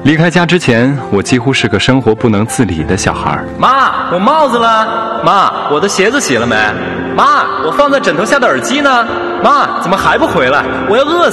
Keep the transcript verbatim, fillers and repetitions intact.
离开家之前，我几乎是个生活不能自理的小孩。 妈，我帽子了。妈，我的鞋子洗了没？妈，我放在枕头下的耳机呢？妈，怎么还不回来？我要饿